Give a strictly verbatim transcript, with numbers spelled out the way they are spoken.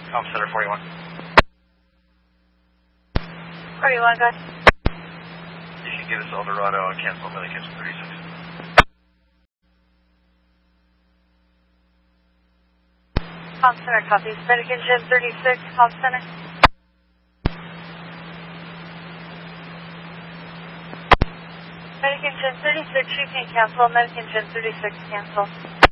Com Center forty-one. forty-one, go ahead. You can give us Eldorado and cancel Millie Kitchen thirty-six. Com Center copies. Medic Engine thirty-six, Com Center. Medic Engine thirty-six, you can cancel. Medic Engine thirty-six, cancel.